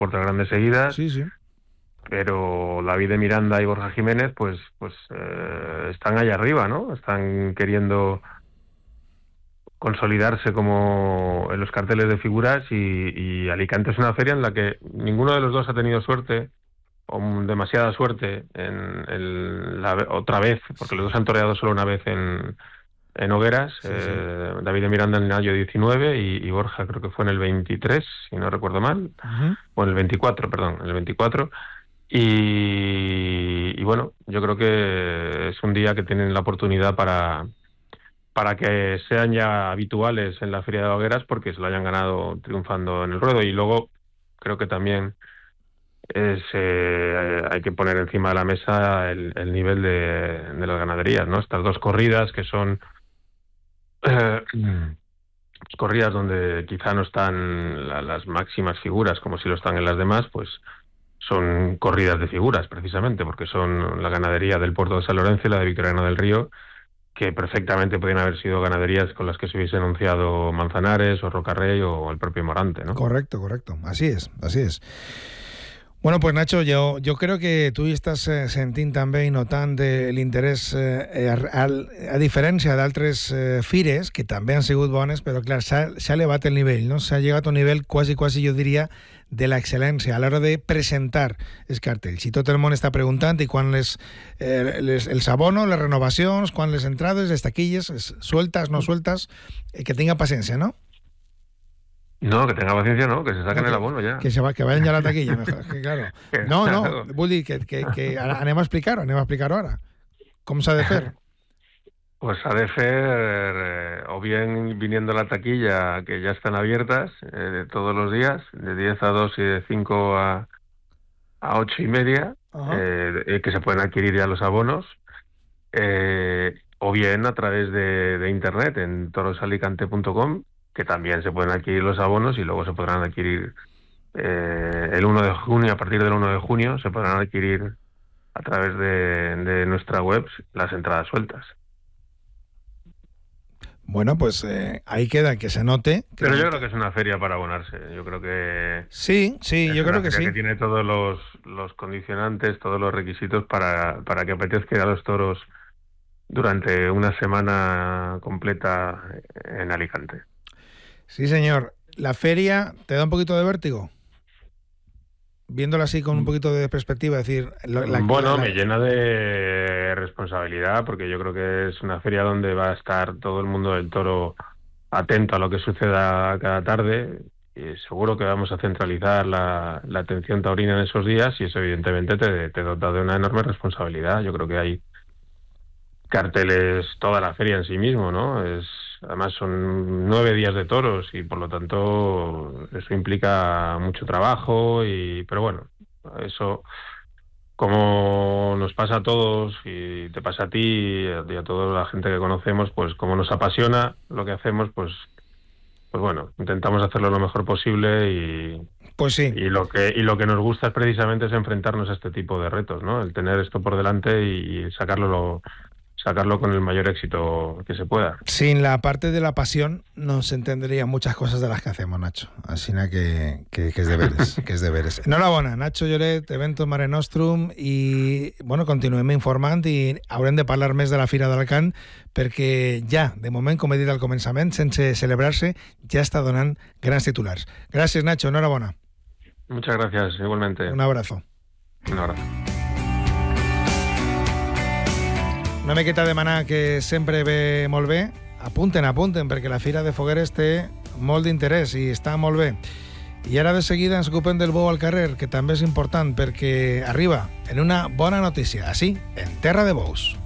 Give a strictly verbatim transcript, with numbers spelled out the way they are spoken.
puertas grandes seguidas. Sí, sí. Pero David de Miranda y Borja Jiménez, pues, pues eh, están allá arriba, ¿no? Están queriendo consolidarse como en los carteles de figuras y, y Alicante es una feria en la que ninguno de los dos ha tenido suerte o demasiada suerte en, en la, otra vez, porque los dos han toreado solo una vez en, en Hogueras. Sí, eh, sí. David de Miranda en el año diecinueve y, y Borja creo que fue en el veintitrés, si no recuerdo mal, uh-huh. o en el veinticuatro, perdón, en el veinticuatro. Y, y bueno, yo creo que es un día que tienen la oportunidad para, para que sean ya habituales en la Feria de Hogueras, porque se lo hayan ganado triunfando en el ruedo. Y luego creo que también es, eh, hay que poner encima de la mesa el, el nivel de, de las ganaderías, ¿no? Estas dos corridas que son eh, corridas donde quizá no están la, las máximas figuras como si lo están en las demás, pues son corridas de figuras, precisamente, porque son la ganadería del Puerto de San Lorenzo y la de Victoriano del Río, que perfectamente podrían haber sido ganaderías con las que se hubiese anunciado Manzanares o Rocarrey o el propio Morante, ¿no? Correcto, correcto. Así es, así es. Bueno, pues Nacho, jo, jo crec que tu estàs eh, sentint també i notant l'interès eh, a, a diferència d'altres eh, fires que també han sigut bones, però clar, s'ha elevat el nivell, no? S'ha llegat a un nivell quasi, quasi, jo diria, de l'excel·lència a l'hora de presentar els cartells. I tot el món està preguntant i quan les, eh, les, els abonos, les renovacions, quan les entrades, les taquilles, sueltas, no sueltas, eh, que tinga paciència, no? No, que tenga paciencia, no, que se saquen no, que, el abono ya. Que, se va, que vayan ya a la taquilla, mejor, que claro. No, no, vull dir que, que, que anem a explicar-ho, anem a explicar-ho ara. Com s'ha de fer? Pues ha de ser eh, o bien viniendo a la taquilla, que ya están abiertas eh, todos los días, de diez a dos y de cinco a, a ocho y media, uh-huh. eh, que se pueden adquirir ya los abonos, eh, o bien a través de, de internet en torosalicante punto com, que también se pueden adquirir los abonos y luego se podrán adquirir eh, el uno de junio, a partir del uno de junio, se podrán adquirir a través de, de nuestra web las entradas sueltas. Bueno, pues eh, ahí queda, que se note. Que Pero yo note. creo que es una feria para abonarse. Yo creo que... Sí, sí, yo creo que sí. Que tiene todos los, los condicionantes, todos los requisitos para, para que apetezca ir a los toros durante una semana completa en Alicante. Sí, señor. ¿La feria te da un poquito de vértigo? Viéndola así con un poquito de perspectiva, es decir... La, la, bueno, la... me llena de responsabilidad, porque yo creo que es una feria donde va a estar todo el mundo del toro atento a lo que suceda cada tarde, y seguro que vamos a centralizar la, la atención taurina en esos días, y eso evidentemente te, te dota de una enorme responsabilidad. Yo creo que hay carteles, toda la feria en sí mismo, ¿no? Es... Además son nueve días de toros y por lo tanto eso implica mucho trabajo, y pero bueno, eso como nos pasa a todos y te pasa a ti y a toda la gente que conocemos, pues como nos apasiona lo que hacemos, pues pues bueno, intentamos hacerlo lo mejor posible y pues sí. Y lo que y lo que nos gusta es precisamente es enfrentarnos a este tipo de retos, ¿no? El tener esto por delante y sacarlo lo sacarlo con el mayor éxito que se pueda. Sin la parte de la pasión no se entenderían muchas cosas de las que hacemos, Nacho. Así que, que, que es deberes, que es deberes. Enhorabona, Nacho Lloret, Eventos Mare Nostrum, i bueno, continuem informant i haurem de parlar més de la Fira d'Alacant perquè ja, de moment, com he dit al començament, sense celebrar-se, ja està donant grans titulars. Gràcies, Nacho, enhorabona. Muchas gracias, igualmente. Un abrazo. Un abrazo. Una miqueta de manar que sempre ve molt bé. Apunten, apunten, perquè la Fira de Fogueres té molt d'interès i està molt bé. I ara de seguida ens ocupem del bou al carrer, que també és important perquè arriba en una bona notícia, així, en Terra de Bous.